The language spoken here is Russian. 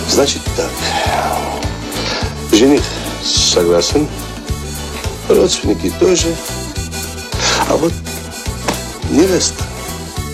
Значит так. Жених согласен, родственники тоже, а вот невеста